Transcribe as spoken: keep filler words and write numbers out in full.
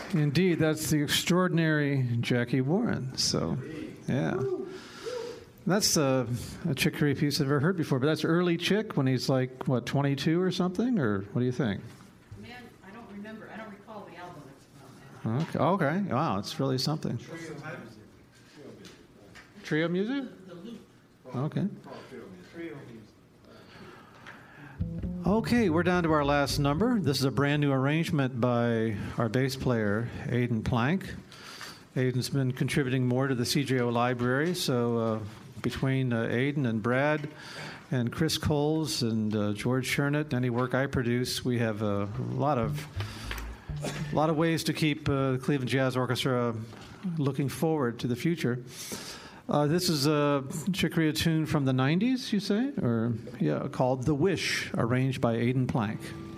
Indeed, that's the extraordinary Jackie Warren. So, yeah. That's a, a Chick Corea piece I've never heard before, but that's early Chick when he's like, what, twenty-two or something? Or what do you think? Man, I don't remember. I don't recall the album it's from. Okay. Okay. Wow, it's really something. Trio music? The loop. Okay. Okay, we're down to our last number. This is a brand new arrangement by our bass player, Aidan Plank. Aidan's been contributing more to the C J O library, so uh, between uh, Aidan and Brad and Chris Coles and uh, George Shernett, any work I produce, we have a lot of a lot of ways to keep uh, the Cleveland Jazz Orchestra looking forward to the future. Uh, this is a Chick Corea tune from the nineties, you say? Or, yeah, called The Wish, arranged by Aidan Plank.